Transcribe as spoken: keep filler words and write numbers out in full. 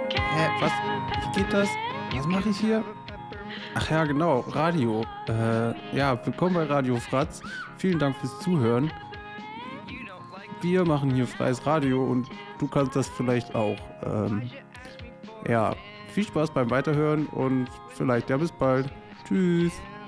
Hä, was? Wie geht das? Was mache ich hier? Ach ja, genau, Radio. Äh, ja, willkommen bei Radio Fratz. Vielen Dank fürs Zuhören. Wir machen hier freies Radio und du kannst das vielleicht auch. Ähm, ja, viel Spaß beim Weiterhören und vielleicht ja bis bald. Tschüss.